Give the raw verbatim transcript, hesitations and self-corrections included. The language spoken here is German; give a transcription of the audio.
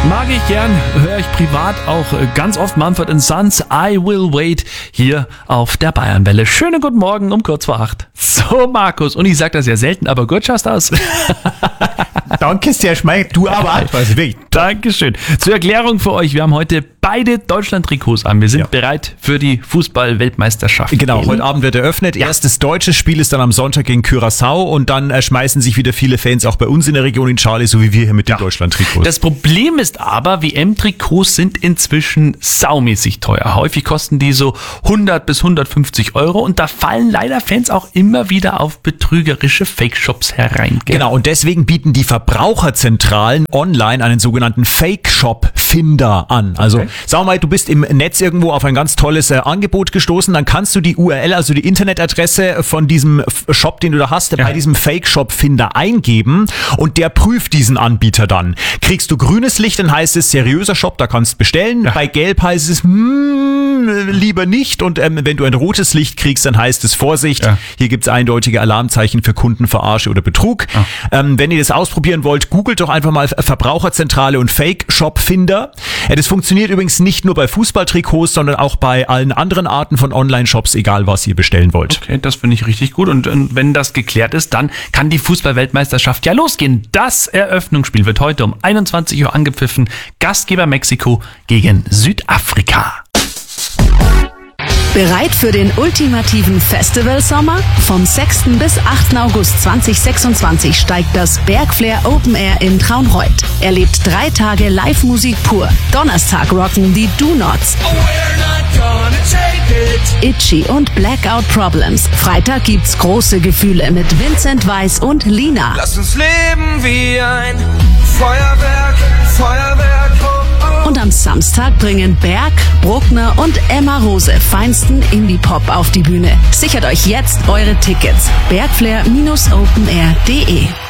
Mag ich gern, höre ich privat auch ganz oft Mumford and Sons, I Will Wait, hier auf der Bayernwelle. Schönen guten Morgen um kurz vor acht. So, Markus, und ich sag das ja selten, aber gut schaust aus. Danke sehr, Schmeich. Du aber. Dankeschön. Zur Erklärung für euch, wir haben heute beide Deutschland-Trikots an. Wir sind ja. bereit für die Fußball-Weltmeisterschaft. Genau, heute Abend wird eröffnet. Ja. Erstes deutsches Spiel ist dann am Sonntag gegen Curaçao und dann äh, schmeißen sich wieder viele Fans auch bei uns in der Region in Schale, so wie wir hier mit ja. den Deutschland-Trikots. Das Problem ist aber, W M-Trikots sind inzwischen saumäßig teuer. Häufig kosten die so hundert bis hundertfünfzig Euro und da fallen leider Fans auch immer wieder auf betrügerische Fake-Shops herein. Gell? Genau, und deswegen bieten die Verbraucherzentralen online einen sogenannten Fake-Shop-Finder an. Also okay. Sag mal, du bist im Netz irgendwo auf ein ganz tolles äh, Angebot gestoßen, dann kannst du die U R L, also die Internetadresse von diesem Shop, den du da hast, ja. bei diesem Fake-Shop-Finder eingeben und der prüft diesen Anbieter dann. Kriegst du grünes Licht, dann heißt es seriöser Shop, da kannst du bestellen. Ja. Bei gelb heißt es hmm, lieber nicht und ähm, wenn du ein rotes Licht kriegst, dann heißt es Vorsicht, ja. hier gibt's eindeutige Alarmzeichen für Kundenverarsche oder Betrug. Ja. Ähm, wenn ihr das ausprobieren wollt, googelt doch einfach mal Verbraucherzentrale und Fake-Shop-Finder. Ja, das funktioniert übrigens nicht nur bei Fußballtrikots, sondern auch bei allen anderen Arten von Online-Shops, egal was ihr bestellen wollt. Okay, das finde ich richtig gut. Und, und wenn das geklärt ist, dann kann die Fußball-Weltmeisterschaft ja losgehen. Das Eröffnungsspiel wird heute um einundzwanzig Uhr angepfiffen. Gastgeber Mexiko gegen Südafrika. Bereit für den ultimativen Festivalsommer? Vom sechsten bis achten August zweitausendsechsundzwanzig steigt das Bergflair Open Air in Traunreut. Erlebt drei Tage Live-Musik pur. Donnerstag rocken die Do Nots, Itchy und Blackout Problems. Freitag gibt's große Gefühle mit Vincent Weiss und Lina. Lass uns leben wie ein Feuerwerk, Feuerwerk. Oh, oh. Und am Samstag bringen Berg, Bruckner und Emma Rose feinsten Indie-Pop auf die Bühne. Sichert euch jetzt eure Tickets. bergflair Bindestrich open air punkt de